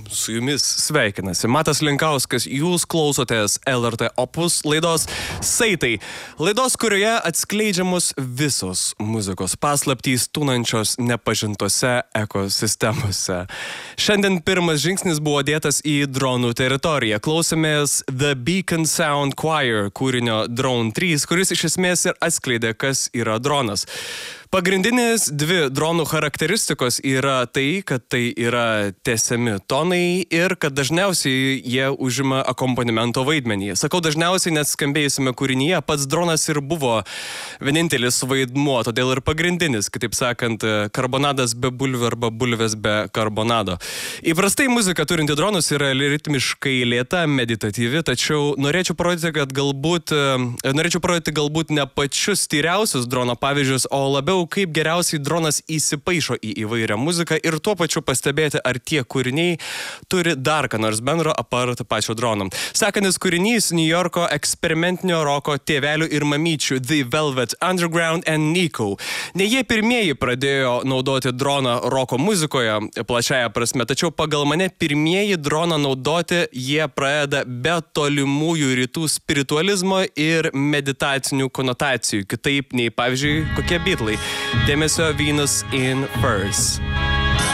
su jumis sveikinasi Matas Linkauskas, jūs klausotės LRT Opus laidos Saitai. Laidos, kurioje atskleidžiamos visos muzikos paslaptys tūnančios nepažintose ekosistemose. Šiandien pirmas žingsnis buvo dėtas į dronų teritoriją. Klausėmės The Beacon Sound Choir kūrinio Drone 3, kuris iš esmės ir atskleidė, kas yra dronas. Pagrindinės dvi dronų charakteristikos yra tai, kad tai yra tęsiami tonai ir kad dažniausiai jie užima akompanimento vaidmenį. Sakau dažniausiai, nes skambėjusiame kūrinyje pats dronas ir buvo vienintelis vaidmuo, todėl ir pagrindinis, kitaip sakant, karbonadas be bulvių arba bulvės be karbonado. Įprastai muzika turinti dronus yra ritmiškai lėta, meditatyvi, tačiau norėčiau parodyti galbūt ne pačius tyriausius drono pavyzdžius, o labiau kaip geriausiai dronas įsipaišo į įvairią muziką ir tuo pačiu pastebėti, ar tie kūriniai turi dar ką nors bendro apart pačio drono. Sekantis kūrinys New Yorko eksperimentinio roko tėvelių ir mamyčių The Velvet Underground and Nico. Ne jie pirmieji pradėjo naudoti droną roko muzikoje plačiaja prasme, tačiau pagal mane pirmieji droną naudoti jie pradeda be tolimųjų rytų spiritualizmo ir meditacinių konotacijų, kitaip nei, pavyzdžiui, kokie Beatlai. Dėmesio Venus in Furs.